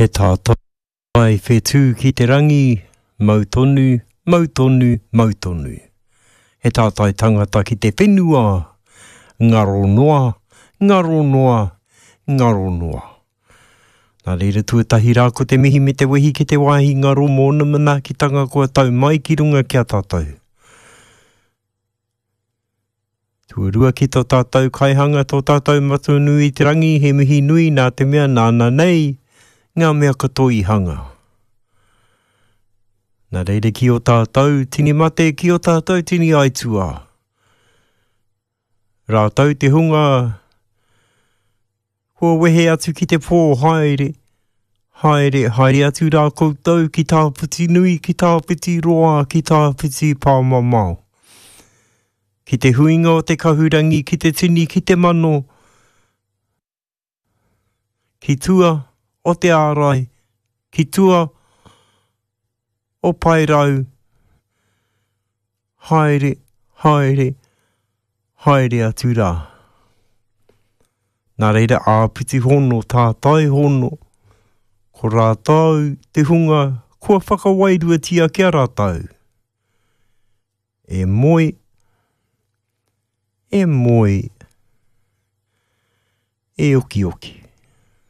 He tātai whetū ki te rangi, mautonu, mautonu, mautonu. He tātai tangata ki te whenua, ngaro noa, ngaro noa, ngaro noa. Nā reira tuatahi rā ko te mihi me te wehi ki te wāhi ngaro mōna mana ki tanga kua tau mai ki runga kia tātou. Tuarua ki tō tātou kaihanga tō tātou matunui te rangi he mihi nui nā te mea nāna nei, ngā mea katoa hanga. Nā reira ki o tātou, tini mate ki o tātou, tini aitua. Rātou te hunga, kua wehe atu ki te pō, haere, haere, haere atu rā koutou ki tā piti nui, ki tā piti roa, ki tā piti pāmamau. Ki te huinga o te kahurangi, ki te tini, ki te mano, ki tua o te ārai, ki tua o pairau, haere, haere, haere atu rā. Nā reira āpiti hono, tātai hono, ko rātau te hunga, kua whakawairua tia kia rātau. E moi, e moi, e oki oki.